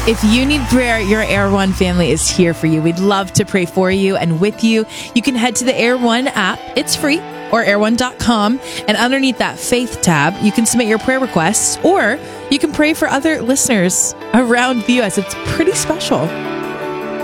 If you need prayer, your Air One family is here for you. We'd love to pray for you and with you. You can head to the Air One app. It's free, or air1.com. And underneath that faith tab, you can submit your prayer requests, or you can pray for other listeners around the U.S. It's pretty special.